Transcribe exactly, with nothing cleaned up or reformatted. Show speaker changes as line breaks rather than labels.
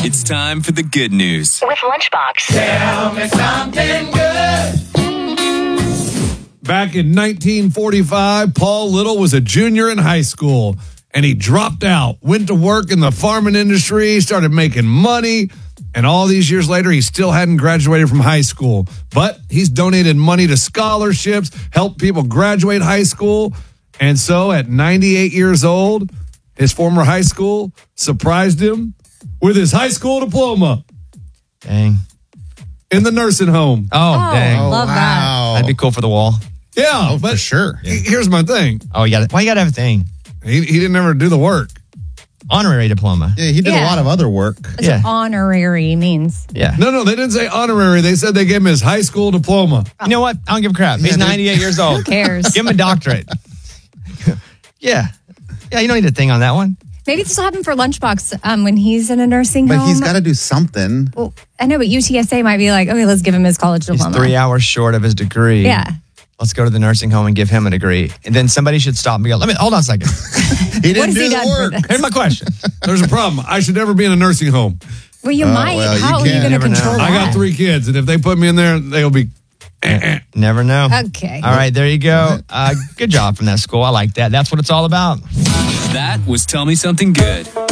It's time for the good news
with Lunchbox.
Tell me something good.
Back in nineteen forty-five, Paul Little was a junior in high school, and he dropped out, went to work in the farming industry, started making money, and all these years later, he still hadn't graduated from high school. But he's donated money to scholarships, helped people graduate high school, and so at ninety-eight years old, his former high school surprised him with his high school diploma
Dang.
in the nursing home.
Oh,
Oh,
dang.
love that.
That'd be cool for the wall.
Yeah,
Oh,
but
for sure.
here's my thing.
Oh, you got it. Why you got to have a thing?
He, he didn't ever do the work.
Honorary diploma.
Yeah, he did
Yeah.
a lot of other work.
That's
Yeah.
what honorary means.
Yeah.
No, no, they didn't say honorary. They said they gave him his high school diploma.
You know what? I don't give a crap. He's
Yeah, dude.
ninety-eight years
Who
old.
cares?
Give him a doctorate. yeah. Yeah, you don't need a thing on that one.
Maybe this will happen for Lunchbox um, when he's in a nursing
But
home.
he's got to do something.
Well, I know, but U T S A might be like, okay, let's give him his college
He's
diploma.
three hours short of his degree.
Yeah.
Let's go to the nursing home and give him a degree. And then somebody should stop and go, let me, hold on a second.
He didn't
What has
do
he
the
done for
work.
this?
Here's my question.
There's a problem. I should never be in a nursing home.
Well, you
Oh,
might.
well, you
How are you
can't.
going to
Never know.
control that?
I got three kids, and if they put me in there, they'll be. eh, eh.
Never know.
Okay.
All right, there you go. Uh, good job from that school. I like that. That's what it's all about.
That was Tell Me Something Good.